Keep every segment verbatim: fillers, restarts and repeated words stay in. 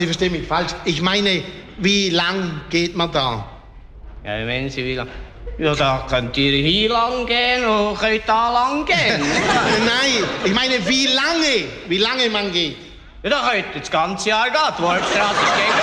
Sie verstehen mich falsch. Ich meine, wie lang geht man da? Ja, wie meinen Sie, wie lang? Ja, da könnt ihr hier lang gehen und könnt da lang gehen. Nein, ich meine, wie lange? Wie lange man geht? Ja, da könnt ihr das ganze Jahr gehen. Die Wolfstraße geht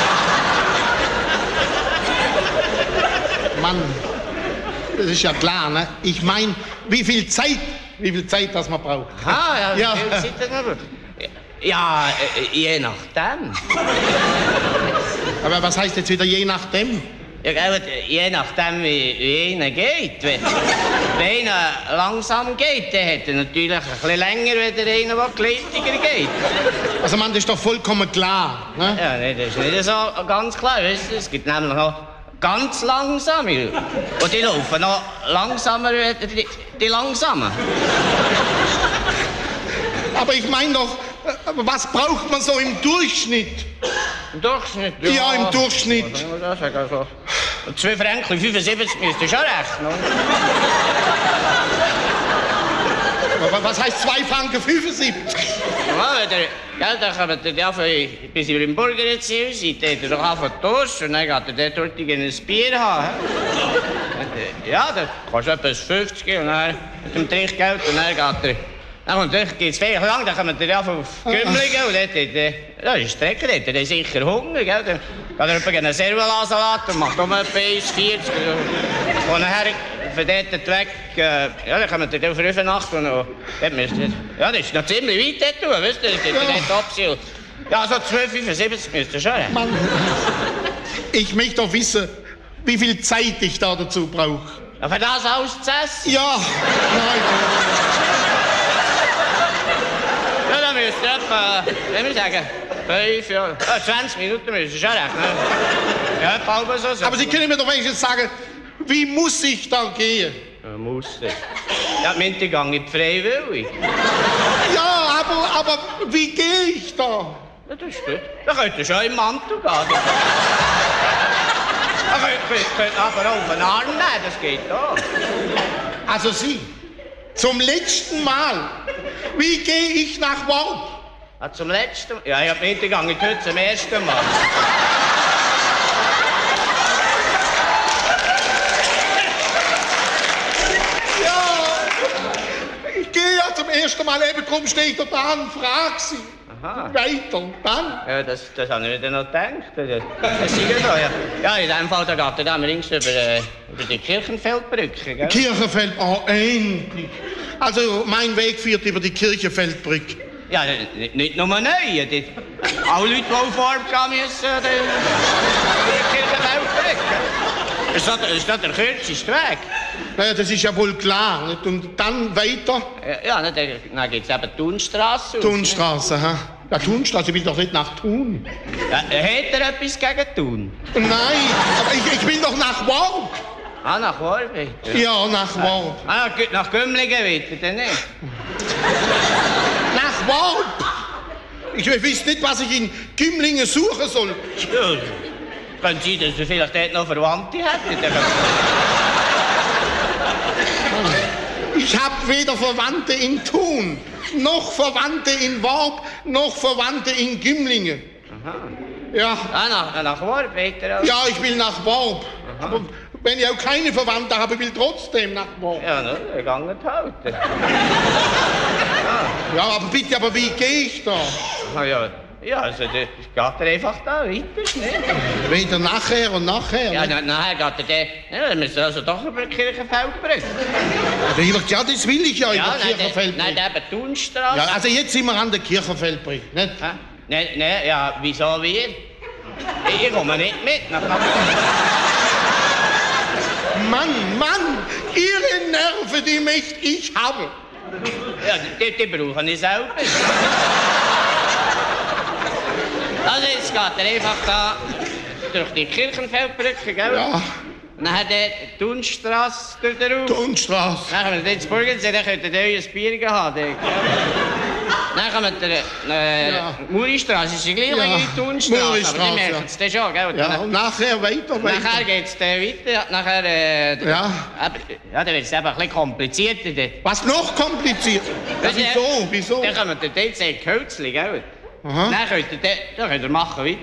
Mann, das ist ja klar, ne? Ich meine, wie viel Zeit, wie viel Zeit das man braucht. Ah, ja, Ja. wie viel Zeit das man braucht? Ja, äh, je nachdem. Aber was heißt jetzt wieder je nachdem? Ja, gell, je nachdem, wie, wie einer geht. Wenn, wenn einer langsam geht, dann hat er natürlich ein bisschen länger, als einer, der geleitiger geht. Also man, das ist doch vollkommen klar, ne? Ja, nee, das ist nicht so ganz klar. Weißt du? Es gibt nämlich noch ganz langsame. Und die laufen noch langsamer als die, die langsamen. Aber ich meine doch, äh, was braucht man so im Durchschnitt? Im Durchschnitt? Ja, im Durchschnitt. Was soll ich das sagen? Also, zwei Franken fünfundsiebzig müsst ihr schon rechnen. Aber was heißt zwei Franken fünfundsiebzig? Ja, wenn ihr, gell, dann kommt ihr ja von, bis ihr im Burgerziel seid, dann habt ihr doch einfach Durst und dann geht ihr dort ein Bier haben. Ja, dann kostet etwas fünfzig und dann mit dem Trinkgeld und dann geht ihr. Dann geht es viel lang, dann kommt ihr ja auf Gümligen und dort, dort, ja, ist Strecke, dort hat er sicher Hunger, gell. Dann geht er einen Servola-Salat und macht um etwa eins vierzig. Und nachher von dort weg, äh, ja, dann kommt ihr auf Rüfenacht und dort müsst ihr, ja, das ist noch ziemlich weit dort, wisst ihr, dort ist dort Absiel. Ja, so zwölf fünfundsiebzig müsst ihr schon. Mann, ich möchte doch wissen, wie viel Zeit ich da dazu brauche. Ja, für das alles zu essen? Ja, nein. Ja, dann müsst ihr etwa, wie wir sagen, fünf, ja, äh, zwanzig Minuten müsst ihr schon rechnen. Ja, etwa halb so. so. Aber Sie können mir doch wenigstens sagen, wie muss ich da gehen? Ja, muss ich. Ja, die Minte gehe ich freiwillig. Ja, aber, aber wie gehe ich da? Ja, das ist gut. Dann könnt ihr schon im Mantel gehen. Dann könnt, könnt, könnt aber auch auf den Arm nehmen, das geht auch. Also Sie, zum letzten Mal, wie gehe ich nach Worb? Ja, zum letzten Mal? Ja, ja, die Minte gehe ich heute zum ersten Mal. Ich gehe ja zum ersten Mal, eben drum stehe ich da dran und frage Sie. Aha. Weiter, dann? Ja, das, das habe ich mir dann noch gedacht. Das, das ist ja so, ja. Ja, in dem Fall, da geht er dann links über, äh, über die Kirchenfeldbrücke, gell? Kirchenfeld, oh, endlich. Also, mein Weg führt über die Kirchenfeldbrücke. Ja, nicht, nicht nur neue. Die, alle Leute, die auf Farbe gehen müssen, äh, die, die Kirchenfeldbrücke. Das ist doch- das ist doch der kürzeste Weg. Naja, das ist ja wohl klar. Nicht? Und dann weiter, Ja, ja dann, dann gibt es eben die Thunstrasse. Thunstraße, ha? Ja, Thunstraße, ich will doch nicht nach Thun. Ja, hat er etwas gegen Thun? Nein, aber ich, ich will doch nach Worb. Ah, nach Worbe. Ja, nach Worb. Ah, ja, nach Gümligen weiter, dann nicht. Nach Worb. Ich weiß nicht, was ich in Gümlingen suchen soll. Ja, kann sein, dass du vielleicht dort noch Verwandte hättest. Ich habe weder Verwandte in Thun, noch Verwandte in Worb, noch Verwandte in Gümlingen. Aha. Ja, Ah, nach, nach Worbe weiter. auch. ja, ich will nach Worb. Aber wenn ich auch keine Verwandte habe, will ich trotzdem nach Worb. Ja, ne, wir gehen halt. Ja, aber bitte, aber wie gehe ich da? Ah, ja, ja, also das geht er einfach da weiter, nicht? Weder nachher und nachher. Ja, ne? na, nachher geht er dann, ja, dann müssen wir also doch über die Kirchenfeldbrücke. Ja, das will ich ja, Ja, über nein, der- Kirchenfeldbrücke. nein, der eben Thunstrasse. Ja, also jetzt sind wir an der Kirchenfeldbrücke, nicht? Hä? Nein, nein, ja, wieso wir? Ich, ich komme nicht mit. Nach Mann, Mann, Ihre Nerven, die möchte ich haben. Ja, die, die brauche ich selber. Also jetzt geht er einfach da durch die Kirchenfeldbrücke, gell? Ja, Und dann hat er die Thunstrasse durch den Raum. Thunstraße. Dann kommen wir ins Burgensee, dann könnt ihr euch ein Bier haben. dort, gell? Dann kommen wir äh, Ja. Muristrasse, ist die gleiche Ja, wie die Thunstrasse. Aber Muristrasse, die merken es dann schon, gell? Und Ja, dann- und nachher weiter, weiter. Nachher geht es dann weiter, nachher, äh, Ja. aber, ja, dann wird es eben ein bisschen komplizierter. Dann. Was noch kompliziert? Ja, wieso, wieso? Dann kommen wir dort in Kölzli, gell? Aha. Dann könnt ihr, dann, dann könnt ihr machen, wie